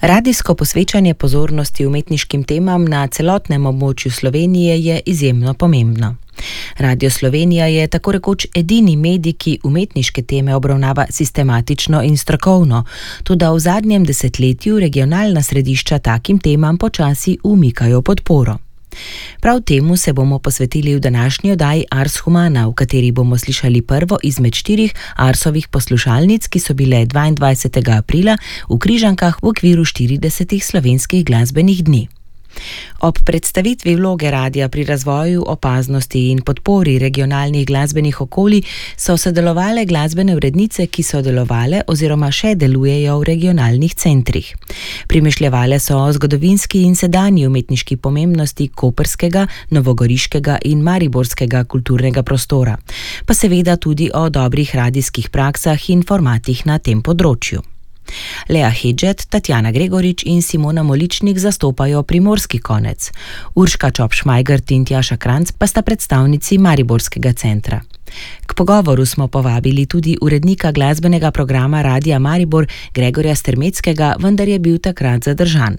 Radijsko posvečanje pozornosti umetniškim temam na celotnem območju Slovenije je izjemno pomembno. Radio Slovenija je tako rekoč edini medij, ki umetniške teme obravnava sistematično in strokovno, toda v zadnjem desetletju regionalna središča takim temam počasi umikajo podporo. Prav temu se bomo posvetili v današnji oddaji Ars Humana, v kateri bomo slišali prvo izmed 4 Arsovih poslušalnic, ki so bile 22. aprila v Križankah v okviru 40 slovenskih glasbenih dni. Ob predstavitvi vloge radia pri razvoju, opaznosti in podpori regionalnih glasbenih okolij so sodelovale glasbene urednice, ki so delovale oziroma še delujejo v regionalnih centrih. Premišljevale so o zgodovinski in sedanji umetniški pomembnosti koprskega, novogoriškega in mariborskega kulturnega prostora, pa seveda tudi o dobrih radijskih praksah in formatih na tem področju. Lea Hedžet, Tatjana Gregorič in Simona Moličnik zastopajo primorski konec. Urška Čop-Šmajgert in Tjaša Kranc pa sta predstavnici mariborskega centra. K pogovoru smo povabili tudi urednika glasbenega programa Radia Maribor Gregorja Strmeckega, vendar je bil takrat zadržan.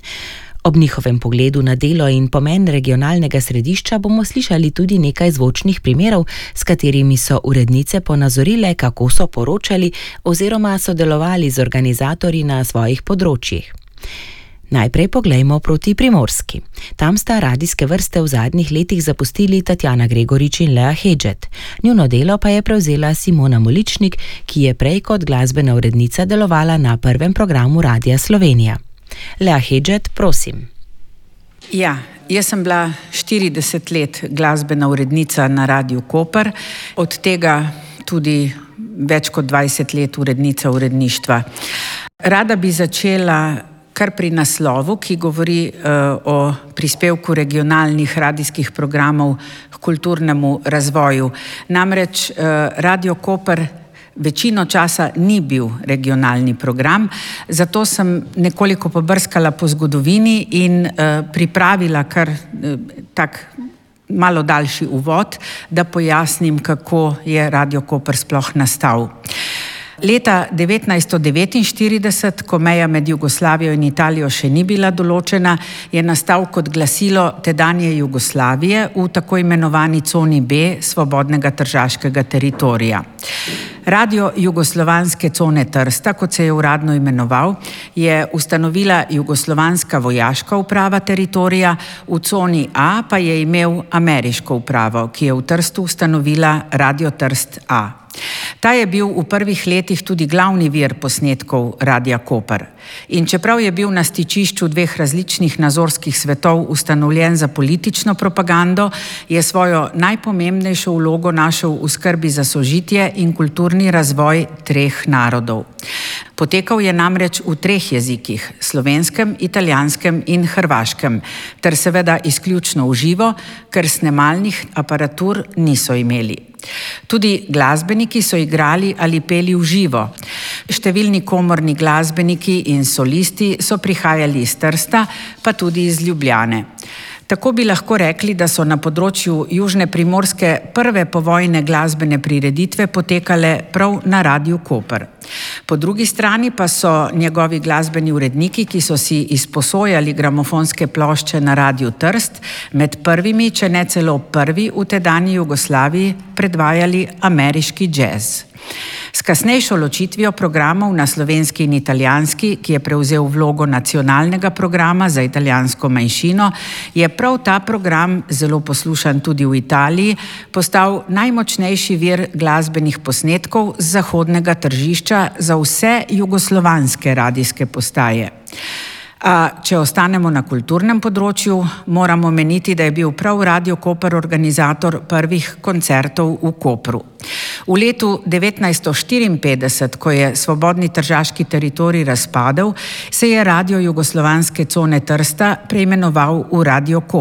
Ob njihovem pogledu na delo in pomen regionalnega središča bomo slišali tudi nekaj zvočnih primerov, s katerimi so urednice ponazorile, kako so poročali oziroma sodelovali z organizatorji na svojih področjih. Najprej poglejmo proti Primorski. Tam sta radijske vrste v zadnjih letih zapustili Tatjana Gregorič in Lea Hedžet. Njuno delo pa je prevzela Simona Moličnik, ki je prej kot glasbena urednica delovala na prvem programu Radia Slovenija. Lea Hedžet, prosim. Ja, jaz sem bila 40 let glasbena urednica na Radiu Koper, od tega tudi več kot 20 let urednica uredništva. Rada bi začela kar pri naslovu, ki govori o prispevku regionalnih radijskih programov k kulturnemu razvoju. Namreč Radio Koper večino časa ni bil regionalni program, zato sem nekoliko pobrskala po zgodovini in pripravila kar tak malo daljši uvod, da pojasnim, kako je Radio Koper sploh nastal. Leta 1949, ko meja med Jugoslavijo in Italijo še ni bila določena, je nastal kot glasilo tedanje Jugoslavije v tako imenovani coni B svobodnega tržaškega teritorija. Radio Jugoslovanske cone Trsta, kot se je uradno imenoval, je ustanovila Jugoslovanska vojaška uprava teritorija, v coni A pa je imel ameriško upravo, ki je v Trstu ustanovila Radio Trst A. Ta je bil v prvih letih tudi glavni vir posnetkov Radia Koper. In čeprav je bil na stičišču 2 različnih nazorskih svetov ustanovljen za politično propagando, je svojo najpomembnejšo vlogo našel v skrbi za sožitje in kulturni razvoj 3 narodov. Potekal je namreč v 3 jezikih, slovenskem, italijanskem in hrvaškem, ter seveda izključno v živo, ker snemalnih aparatur niso imeli. Tudi glasbeniki so igrali ali peli v živo. Številni komorni glasbeniki in solisti so prihajali iz Trsta, pa tudi iz Ljubljane. Tako bi lahko rekli, da so na področju južne Primorske prve povojne glasbene prireditve potekale prav na Radiu Koper. Po drugi strani pa so njegovi glasbeni uredniki, ki so si izposojali gramofonske plošče na Radiu Trst, med prvimi, če ne celo prvi v tedanji Jugoslaviji, predvajali ameriški džez. S kasnejšo ločitvijo programov na slovenski in italijanski, ki je prevzel vlogo nacionalnega programa za italijansko manjšino, je prav ta program, zelo poslušan tudi v Italiji, postal najmočnejši vir glasbenih posnetkov z zahodnega tržišča za vse jugoslovanske radijske postaje. A če ostanemo na kulturnem področju, moramo meniti, da je bil prav Radio Koper organizator prvih koncertov v Kopru. V letu 1954, ko je svobodni tržaški teritorij razpadel, se je Radio Jugoslovanske cone Trsta preimenoval v Radio Koper.